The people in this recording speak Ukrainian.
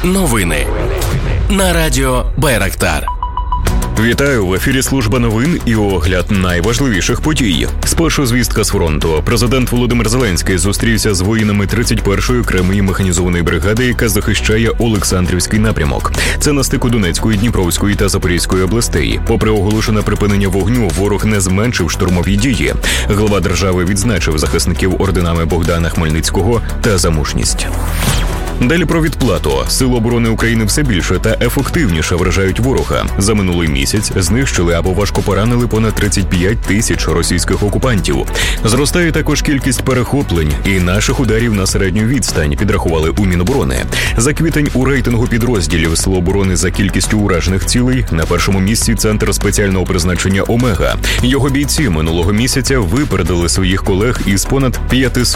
Новини на радіо Байрактар. Вітаю, в ефірі служба новин і огляд найважливіших подій. Спершу звістка з фронту. Президент Володимир Зеленський зустрівся з воїнами 31-ї окремої механізованої бригади, яка захищає Олександрівський напрямок. Це на стику Донецької, Дніпровської та Запорізької областей. Попри оголошене припинення вогню, ворог не зменшив штурмові дії. Глава держави відзначив захисників орденами Богдана Хмельницького та за мужність. Далі про відплату. Сили оборони України все більше та ефективніше вражають ворога. За минулий місяць знищили або важко поранили понад 35 тисяч російських окупантів. Зростає також кількість перехоплень і наших ударів на середню відстань, підрахували у Міноборони. За квітень у рейтингу підрозділів Сил оборони за кількістю уражених цілей на першому місці Центр спеціального призначення «Омега». Його бійці минулого місяця випередили своїх колег із понад 500